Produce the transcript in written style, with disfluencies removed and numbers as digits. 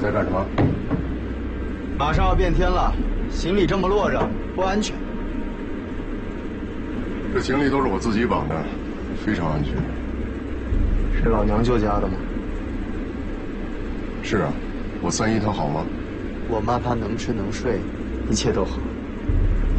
在干什么？ 马上要变天了，行李这么落着不安全。 这行李都是我自己绑的，非常安全。 是老娘舅家的吗？ 是啊，我三姨她好吗？ 我妈她能吃能睡，一切都好。